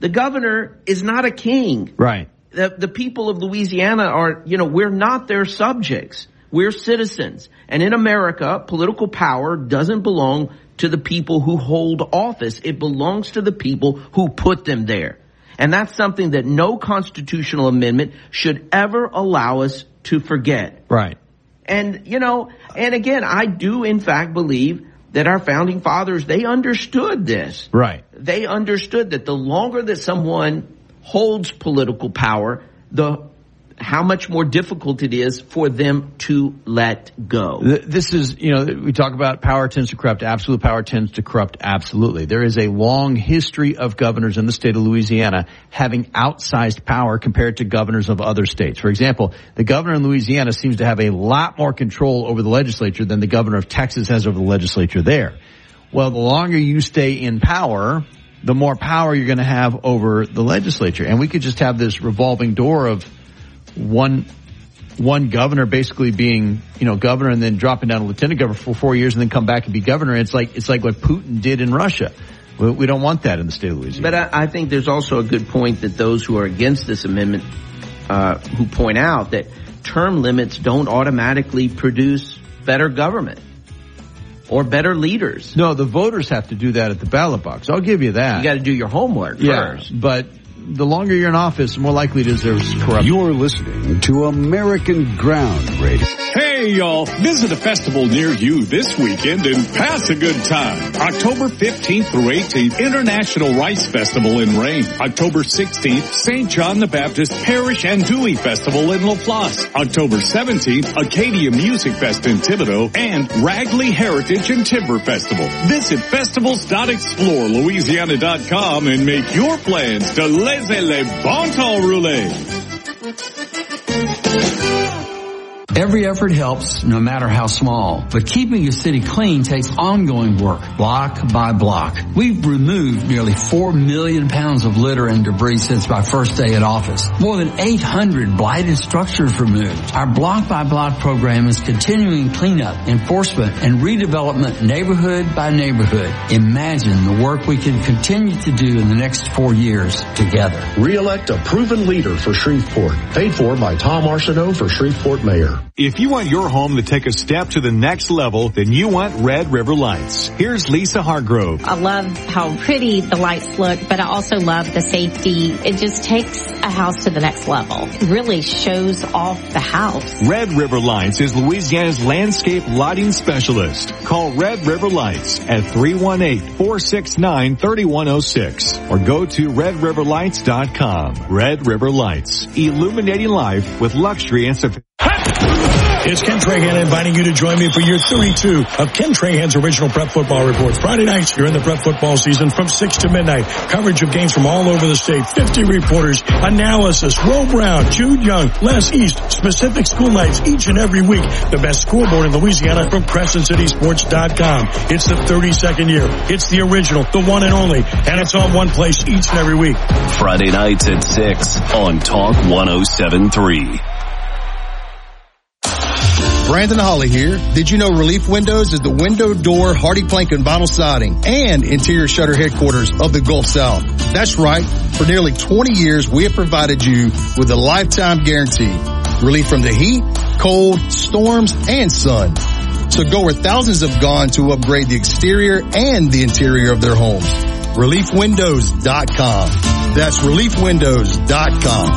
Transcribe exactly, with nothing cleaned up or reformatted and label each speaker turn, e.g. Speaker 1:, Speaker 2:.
Speaker 1: The governor is not a king.
Speaker 2: Right.
Speaker 1: The, the people of Louisiana are, you know, we're not their subjects. We're citizens. And in America, political power doesn't belong to the people who hold office. It belongs to the people who put them there. And that's something that no constitutional amendment should ever allow us to forget.
Speaker 2: Right.
Speaker 1: And, you know, and again, I do in fact believe that our founding fathers, they understood this.
Speaker 2: Right.
Speaker 1: They understood that the longer that someone holds political power, the how much more difficult it is for them to let go.
Speaker 2: This is, you know, we talk about power tends to corrupt. Absolute power tends to corrupt. Absolutely. There is a long history of governors in the state of Louisiana having outsized power compared to governors of other states. For example, the governor in Louisiana seems to have a lot more control over the legislature than the governor of Texas has over the legislature there. Well, the longer you stay in power, the more power you're going to have over the legislature. And we could just have this revolving door of one one governor basically being, you know, governor and then dropping down to lieutenant governor for four years and then come back and be governor. And it's like it's like what Putin did in Russia. We, we don't want that in the state of Louisiana.
Speaker 1: But I, I think there's also a good point that those who are against this amendment, uh, who point out that term limits don't automatically produce better government or better leaders.
Speaker 2: No, the voters have to do that at the ballot box. I'll give you that.
Speaker 1: You got to do your homework
Speaker 2: yeah,
Speaker 1: first.
Speaker 2: But the longer you're in office, the more likely it is there's corruption.
Speaker 3: You're listening to American Ground Radio.
Speaker 4: Hey, y'all. Visit a festival near you this weekend and pass a good time. October fifteenth through eighteenth, International Rice Festival in Rain. October sixteenth, Saint John the Baptist Parish and Dewey Festival in LaPlace. October seventeenth, Acadia Music Fest in Thibodaux and Ragley Heritage and Timber Festival. Visit festivals dot explore louisiana dot com and make your plans to laissez le bon temps rouler.
Speaker 5: Every effort helps, no matter how small. But keeping a city clean takes ongoing work, block by block. We've removed nearly four million pounds of litter and debris since my first day in office. More than eight hundred blighted structures removed. Our block by block program is continuing cleanup, enforcement, and redevelopment neighborhood by neighborhood. Imagine the work we can continue to do in the next four years together.
Speaker 6: Re-elect a proven leader for Shreveport. Paid for by Tom Arsenault for Shreveport Mayor.
Speaker 7: If you want your home to take a step to the next level, then you want Red River Lights. Here's Lisa Hargrove.
Speaker 8: I love how pretty the lights look, but I also love the safety. It just takes a house to the next level. It really shows off the house.
Speaker 7: Red River Lights is Louisiana's landscape lighting specialist. Call Red River Lights at three one eight, four six nine, three one zero six or go to red river lights dot com. Red River Lights, illuminating life with luxury and sophistication.
Speaker 9: It's Ken Trahan inviting you to join me for year thirty-two of Ken Trahan's original Prep Football Reports. Friday nights during the Prep Football season from six to midnight. Coverage of games from all over the state. fifty reporters, analysis, Ro Brown, Jude Young, Les East, specific school nights each and every week. The best scoreboard in Louisiana from Crescent City Sports dot com. It's the thirty-second year. It's the original, the one and only, and it's on one place each and every week.
Speaker 10: Friday nights at six on Talk one oh seven point three.
Speaker 11: Brandon Holly here. Did you know Relief Windows is the window, door, hardy plank, and vinyl siding and interior shutter headquarters of the Gulf South? That's right. For nearly twenty years, we have provided you with a lifetime guarantee. Relief from the heat, cold, storms, and sun. So go where thousands have gone to upgrade the exterior and the interior of their homes. relief windows dot com. That's relief windows dot com.